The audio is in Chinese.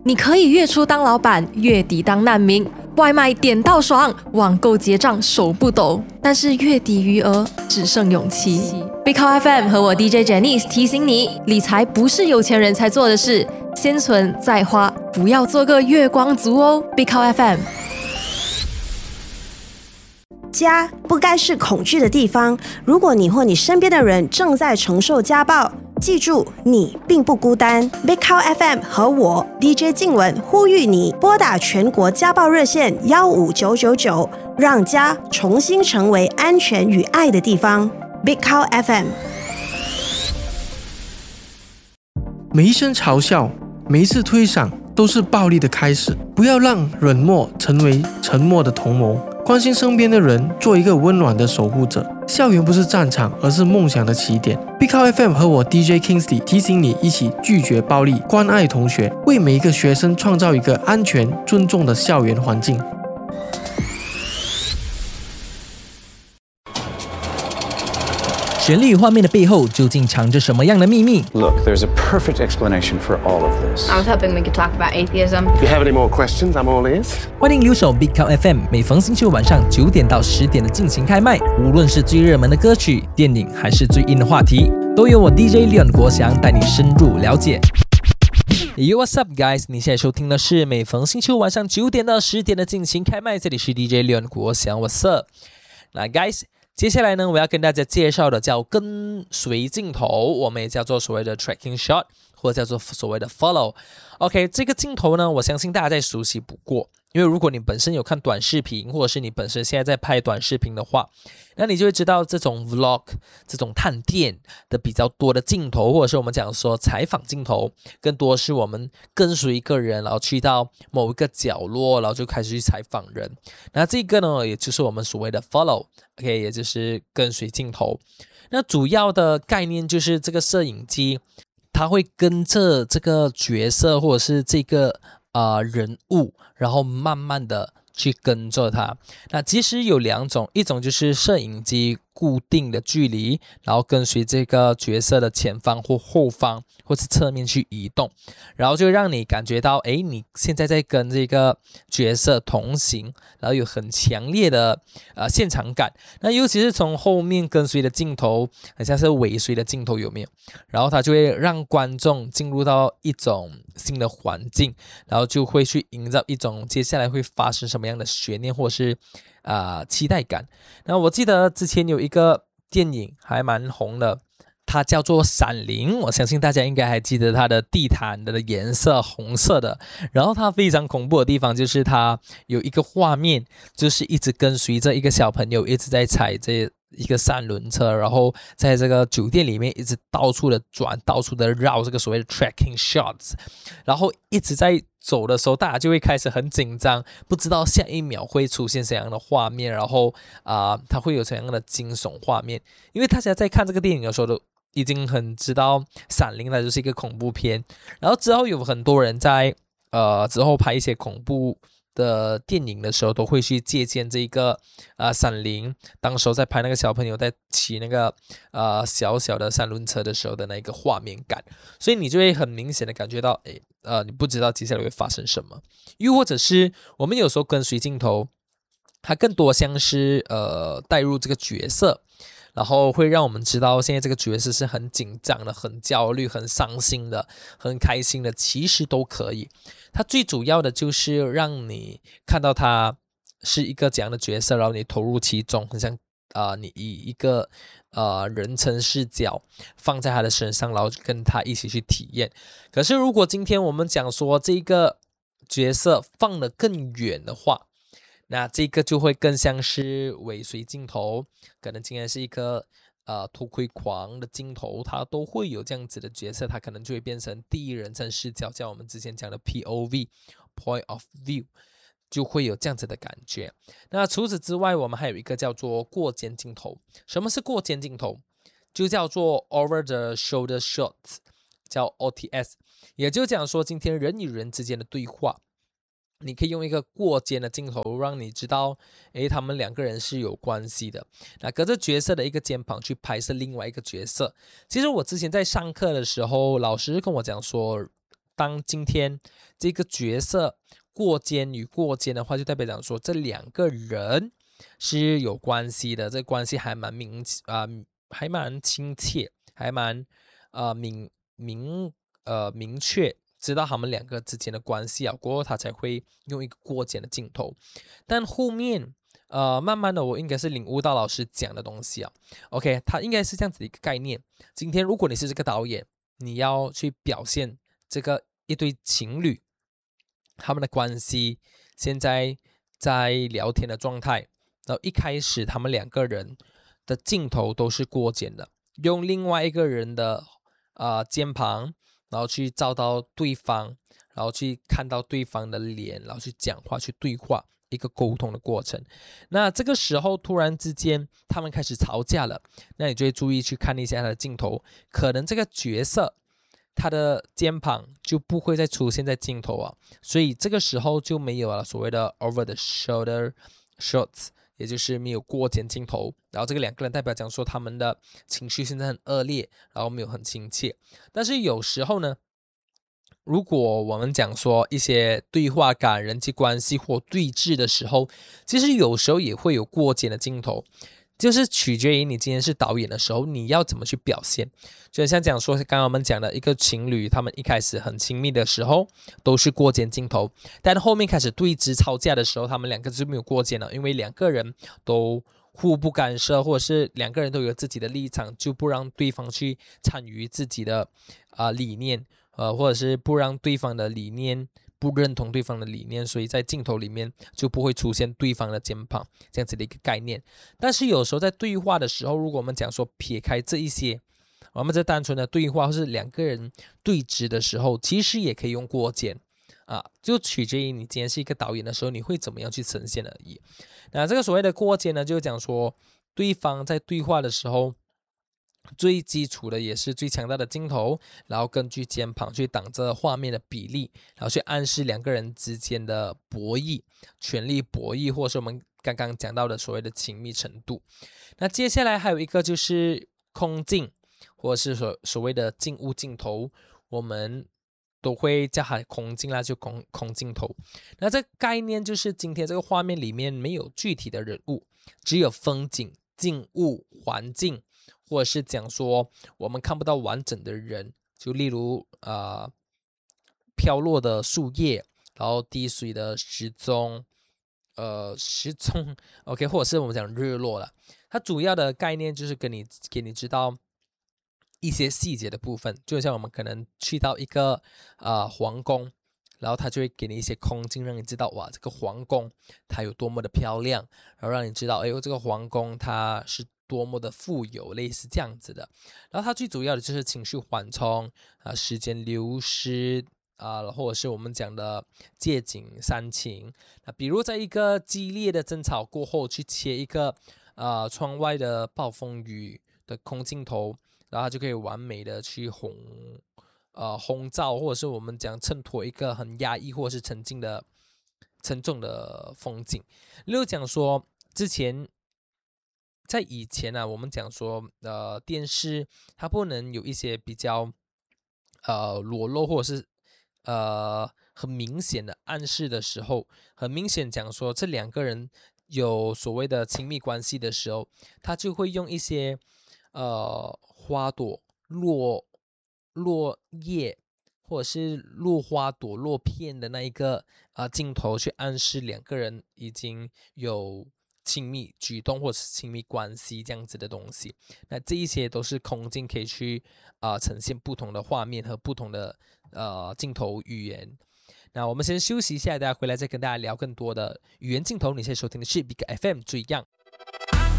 你可以月初当老板，月底当难民，外卖点到爽，网购结账手不抖，但是月底余额只剩勇气。Big Cow FM 和我 DJ Janice 提醒你，理财不是有钱人才做的事，先存再花，不要做个月光族哦。Big Cow FM。 家不该是恐惧的地方。如果你或你身边的人正在承受家暴，记住，你并不孤单。Big Cow FM 和我 DJ 静雯呼吁你拨打全国家暴热线15999，让家重新成为安全与爱的地方。Big Cow FM。 每一声嘲笑，每一次推搡，都是暴力的开始。不要让冷漠成为沉默的同谋。关心身边的人，做一个温暖的守护者。校园不是战场，而是梦想的起点。Big Cow FM 和我 DJ Kingsley 提醒你，一起拒绝暴力，关爱同学，为每一个学生创造一个安全、尊重的校园环境。 旋律与画面的背后究竟藏着什么样的秘密 Look, there's a perfect explanation for all of this. I was hoping we could talk about atheism. If you have any more questions, I'm all ears. 欢迎留守 Big Cow FM， 每逢星期五晚上9点到10点的进行开麦。无论是最热门的歌曲、电影，还是最硬的话题，都由我 DJ Leon 国祥带你深入了解。Yo, what's up, guys？ 你现在收听的是每逢星期五晚上9点到10点的进行开麦，这里是 DJ Leon 国祥 ，What's up？ 那 guys， 接下来呢，我要跟大家介绍的叫跟随镜头，我们也叫做所谓的 tracking shot， 或者叫做所谓的 follow。OK， 这个镜头呢，我相信大家再熟悉不过。因为如果你本身有看短视频，或者是你本身现在在拍短视频的话，那你就会知道这种 vlog 这种探店的比较多的镜头，或者是我们讲说采访镜头，更多是我们跟随一个人，然后去到某一个角落，然后就开始去采访人。那这个呢，也就是我们所谓的 follow，OK， 也就是跟随镜头。那主要的概念就是这个摄影机，它会跟着这个角色或者是这个人物，然后慢慢的去跟着他。那其实有两种，一种就是摄影机固定的距离，然后跟随这个角色的前方或后方或是侧面去移动，然后就让你感觉到，诶，你现在在跟这个角色同行，然后有很强烈的现场感。那尤其是从后面跟随的镜头，很像是尾随的镜头，有没有？然后它就会让观众进入到一种新的环境，然后就会去营造一种接下来会发生什么样的悬念或是期待感。那我记得之前有一个电影还蛮红的，它叫做《闪灵》，我相信大家应该还记得它的地毯的颜色红色的。然后它非常恐怖的地方就是它有一个画面，就是一直跟随着一个小朋友一直在踩这一个三轮车，然后在这个酒店里面一直到处的转，到处的绕，这个所谓的 tracking shots， 然后一直在走的时候，大家就会开始很紧张，不知道下一秒会出现怎样的画面，然后它会有怎样的惊悚画面。因为大家在看这个电影的时候都已经很知道《闪灵》它就是一个恐怖片，然后之后有很多人在之后拍一些恐怖的电影的时候，都会去借鉴这个闪灵当时候在拍那个小朋友在骑那个小小的三轮车的时候的那个画面感，所以你就会很明显的感觉到，你不知道接下来会发生什么。又或者是我们有时候跟随镜头，它更多像是带入这个角色，然后会让我们知道现在这个角色是很紧张的、很焦虑、很伤心的、很开心的，其实都可以。它最主要的就是让你看到他是一个怎样的角色，然后你投入其中，很像你以一个人称视角放在他的身上，然后跟他一起去体验。可是如果今天我们讲说这个角色放得更远的话，那这个就会更像是尾随镜头，可能今天是一个偷窥狂的镜头，它都会有这样子的角色，它可能就会变成第一人称视角，像我们之前讲的 POV Point of View， 就会有这样子的感觉。那除此之外，我们还有一个叫做过肩镜头。什么是过肩镜头？就叫做 Over the Shoulder Shots， 叫 OTS， 也就讲说今天人与人之间的对话，你可以用一个过肩的镜头让你知道他们两个人是有关系的，那隔着角色的一个肩膀去拍摄另外一个角色。其实我之前在上课的时候，老师跟我讲说， 当今天这个角色过肩与过肩的话，就代表讲说这两个人是有关系的，这关系还蛮还蛮亲切，还蛮明确，知道他们两个之间的关系啊，过后他才会用一个过肩的镜头。但后面慢慢的我应该是领悟到老师讲的东西啊。OK， 他应该是这样子的一个概念。今天如果你是这个导演，你要去表现这个一对情侣他们的关系现在在聊天的状态，然后一开始他们两个人的镜头都是过肩的，用另外一个人的肩膀，然后去照到对方，然后去看到对方的脸，然后去讲话，去对话，一个沟通的过程。那这个时候突然之间他们开始吵架了，那你就会注意去看一下他的镜头，可能这个角色他的肩膀就不会再出现在镜头啊，所以这个时候就没有了所谓的 over the shoulder shots， 也就是没有过肩镜头。然后这个两个人代表讲说他们的情绪现在很恶劣，然后没有很亲切。但是有时候呢，如果我们讲说一些对话感、人际关系或对峙的时候，其实有时候也会有过肩的镜头，就是取决于你今天是导演的时候，你要怎么去表现。就像讲说，刚刚我们讲的一个情侣，他们一开始很亲密的时候都是过肩镜头，但后面开始对峙吵架的时候，他们两个就没有过肩了，因为两个人都互不干涉，或者是两个人都有自己的立场，就不让对方去参与自己的理念，或者是不让对方的理念不认同对方的理念，所以在镜头里面就不会出现对方的肩膀这样子的一个概念。但是有时候在对话的时候，如果我们讲说撇开这一些，我们在单纯的对话或是两个人对峙的时候，其实也可以用过肩就取决于你今天是一个导演的时候，你会怎么样去呈现而已。那这个所谓的过肩呢，就是讲说对方在对话的时候，最基础的也是最强大的镜头，然后根据肩膀去挡着画面的比例，然后去暗示两个人之间的博弈、权力博弈，或是我们刚刚讲到的所谓的亲密程度。那接下来还有一个就是空镜，或者是所谓的静物镜头，我们都会叫它空镜啦，就空镜头。那这个概念就是今天这个画面里面没有具体的人物，只有风景、静物、环境，或者是讲说我们看不到完整的人，就例如飘落的树叶，然后滴水的时钟OK， 或者是我们讲日落了。它主要的概念就是给你知道一些细节的部分，就像我们可能去到一个皇宫，然后它就会给你一些空镜，让你知道哇，这个皇宫它有多么的漂亮，然后让你知道这个皇宫它是多么的富有，类似这样子的。然后它最主要的就是情绪缓冲时间流失或者是我们讲的借景煽情。比如在一个激烈的争吵过后，去切一个窗外的暴风雨的空镜头，然后它就可以完美的去烘照，或者是我们讲衬托一个很压抑或者是沉重的风景。例如讲说之前在以前我们讲说电视它不能有一些比较裸露或者是很明显的暗示的时候，很明显讲说这两个人有所谓的亲密关系的时候，他就会用一些花朵落叶或者是落花朵落片的那一个镜头，去暗示两个人已经有亲密举动或者是亲密关系这样子的东西。那这一些都是空镜可以去呈现不同的画面和不同的镜头语言。那我们先休息一下，大家回来再跟大家聊更多的语言镜头。你现在收听的是 Big FM 最样。